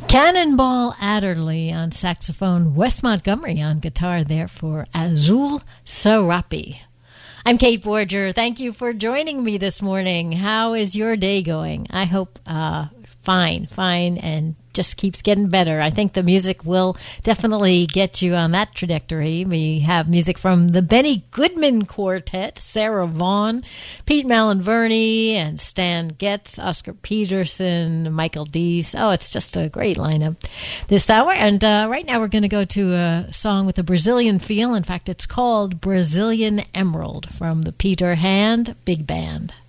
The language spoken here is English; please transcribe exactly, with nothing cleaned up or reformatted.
Cannonball Adderley on saxophone, Wes Montgomery on guitar there for Azul Sarapi. I'm Kate Borger. Thank you for joining me this morning. How is your day going? I hope uh, fine, fine, and just keeps getting better. I think the music will definitely get you on that trajectory. We have music from the Benny Goodman Quartet, Sarah Vaughan, Pete Malinverni, and Stan Getz, Oscar Peterson, Michael Deese. Oh, it's just a great lineup this hour. And uh, right now we're going to go to a song with a Brazilian feel. In fact, it's called Brazilian Emerald from the Peter Hand Big Band.